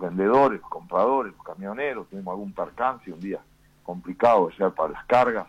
vendedores, los compradores, los camioneros, tuvimos algún percance un día complicado ya para las cargas,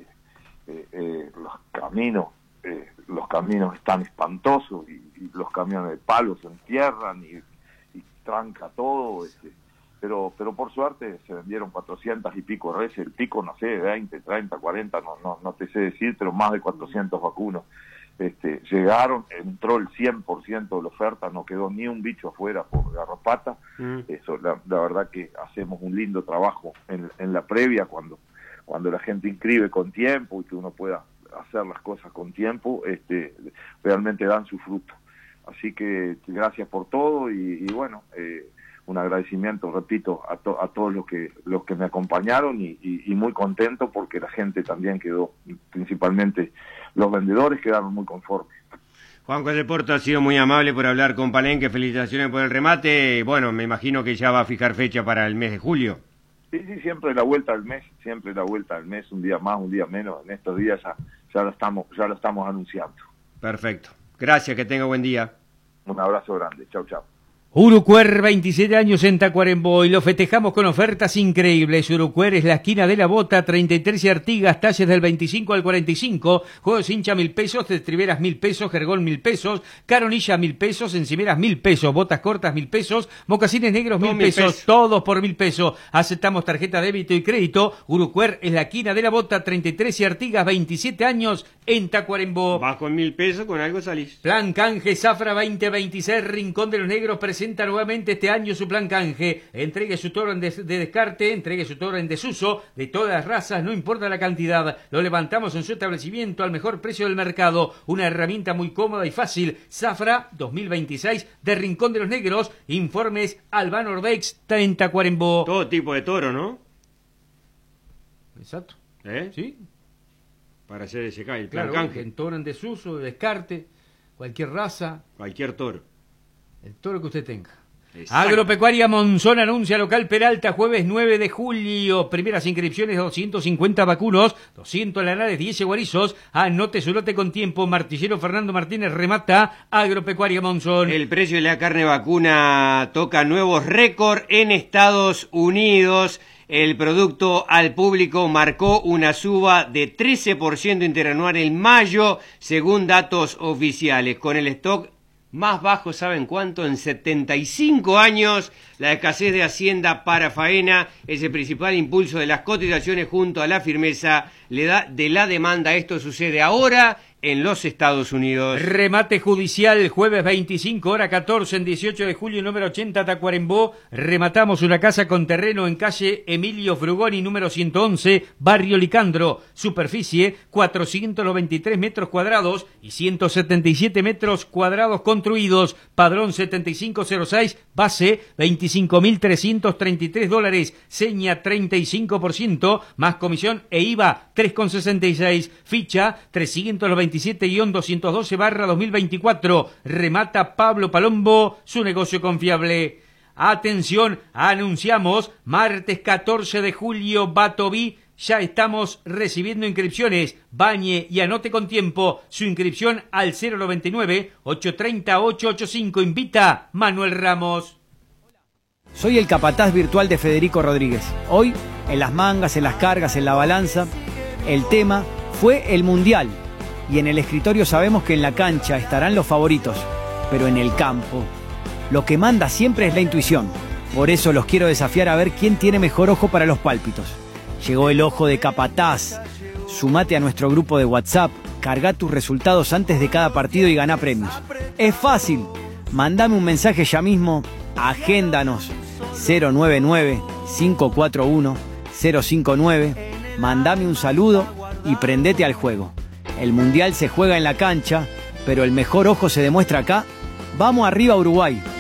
los caminos están espantosos y los camiones de palo se entierran y tranca todo, pero por suerte se vendieron 400 y pico reses, el pico no sé, 20, 30, 40, no te sé decir, pero más de 400 vacunos. Llegaron, entró el 100% de la oferta, no quedó ni un bicho afuera por garrapata. Eso, la verdad que hacemos un lindo trabajo en la previa cuando la gente inscribe con tiempo y que uno pueda hacer las cosas con tiempo, realmente dan su fruto. Así que gracias por todo y bueno, un agradecimiento, repito, a todos los que me acompañaron y muy contento porque la gente también quedó, principalmente los vendedores quedaron muy conformes. Juan José Porto ha sido muy amable por hablar con Palenque, felicitaciones por el remate. Bueno, me imagino que ya va a fijar fecha para el mes de julio. Sí, siempre la vuelta al mes, un día más, un día menos. En estos días ya lo estamos anunciando. Perfecto. Gracias, que tenga buen día. Un abrazo grande. Chau, chau. Urucuer, 27 años en Tacuarembó y lo festejamos con ofertas increíbles. Urucuer es la esquina de la bota, 33 y Artigas, talles del 25 al 45, juegos hincha 1.000 pesos, estriberas 1.000 pesos, jergón 1.000 pesos, caronilla 1.000 pesos, encimeras 1.000 pesos, botas cortas 1.000 pesos, mocasines negros 1.000 pesos, todos por 1.000 pesos. Aceptamos tarjeta débito y crédito. Urucuer es la esquina de la bota, 33 y Artigas, 27 años en Tacuarembó. Bajo en 1.000 pesos, con algo salís. Plan Canje Zafra 2026, Rincón de los Negros presenta nuevamente este año su plan canje. Entregue su toro de descarte, entregue su toro en desuso, de todas las razas, no importa la cantidad. Lo levantamos en su establecimiento al mejor precio del mercado. Una herramienta muy cómoda y fácil. Zafra 2026 de Rincón de los Negros. Informes Albano Orbex, en Tacuarembó. Todo tipo de toro, ¿no? Exacto. Sí. Para hacer ese el plan claro, canje. En toro en desuso, de descarte, cualquier raza. Cualquier toro. El toro que usted tenga. Exacto. Agropecuaria Monzón anuncia local Peralta, jueves 9 de julio. Primeras inscripciones, 250 vacunos, 200 lanares, 10 guarizos. Anote su lote con tiempo. Martillero Fernando Martínez remata Agropecuaria Monzón. El precio de la carne vacuna toca nuevos récords en Estados Unidos. El producto al público marcó una suba de 13% interanual en mayo, según datos oficiales. Con el stock más bajo, ¿saben cuánto? En 75 años. La escasez de hacienda para faena es el principal impulso de las cotizaciones junto a la firmeza de la demanda. Esto sucede ahora en los Estados Unidos. Remate judicial, jueves 25, hora 14, en 18 de julio, número 80, Tacuarembó. Rematamos una casa con terreno en calle Emilio Frugoni, número 111, barrio Licandro. Superficie, 493 metros cuadrados y 177 metros cuadrados construidos. Padrón 7506, base $25.333, seña 35%, más comisión e IVA 3,66, ficha 327-212/2024. Remata Pablo Palombo, su negocio confiable. Atención, anunciamos martes 14 de julio, Batoví. Ya estamos recibiendo inscripciones. Bañe y anote con tiempo su inscripción al 099-830-885. Invita Manuel Ramos. Soy el capataz virtual de Federico Rodríguez. Hoy, en las mangas, en las cargas, en la balanza, el tema fue el Mundial. Y en el escritorio sabemos que en la cancha estarán los favoritos, pero en el campo lo que manda siempre es la intuición. Por eso los quiero desafiar a ver quién tiene mejor ojo para los pálpitos. Llegó el ojo de capataz. Sumate a nuestro grupo de WhatsApp, carga tus resultados antes de cada partido y gana premios. Es fácil. Mandame un mensaje ya mismo. Agéndanos 099-541-059. Mandame un saludo y prendete al juego. El Mundial se juega en la cancha, pero el mejor ojo se demuestra acá. Vamos arriba, Uruguay.